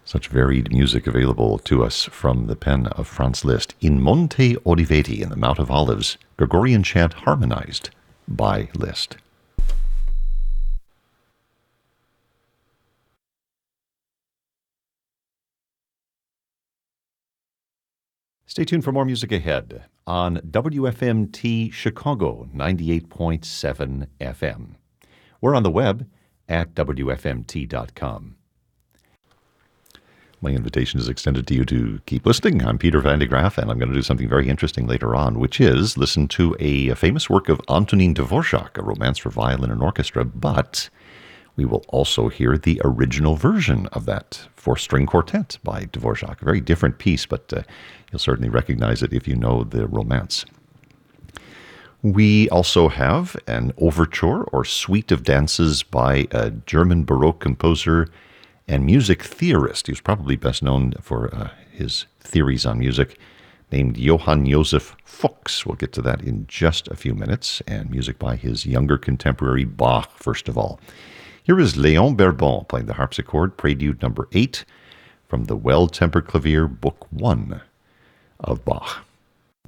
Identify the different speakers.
Speaker 1: Such varied music available to us from the pen of Franz Liszt. In Monte Oliveti, in the Mount of Olives, Gregorian chant harmonized by Liszt. Stay tuned for more music ahead on WFMT Chicago 98.7 FM. We're on the web at WFMT.com. My invitation is extended to you to keep listening. I'm Peter Van de Graaff, and I'm going to do something very interesting later on, which is listen to a famous work of Antonin Dvorak, a romance for violin and orchestra, but we will also hear the original version of that four-string quartet by Dvorak. A very different piece, but you'll certainly recognize it if you know the romance. We also have an overture or suite of dances by a German Baroque composer and music theorist. He was probably best known for his theories on music, named Johann Joseph Fuchs. We'll get to that in just a few minutes, and music by his younger contemporary Bach, first of all. Here is Léon Bourbon playing the harpsichord, Prelude number 8, from the Well-Tempered Clavier, Book 1 of Bach.